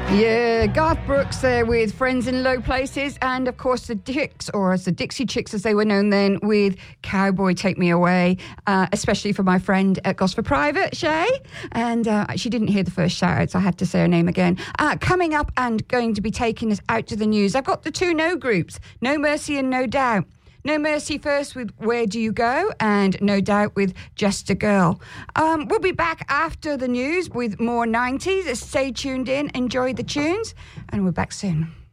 Yeah, Garth Brooks there with Friends in Low Places, and of course the Dicks, or as the Dixie Chicks as they were known then, with Cowboy Take Me Away, especially for my friend at Gosford Private, Shay, and she didn't hear the first shout out, so I had to say her name again. Coming up and going to be taking us out to the news, I've got the two No groups, No Mercy and No Doubt. No Mercy first with Where Do You Go, and No Doubt with Just a Girl. We'll be back after the news with more 90s. Stay tuned in, enjoy the tunes, and we're back soon.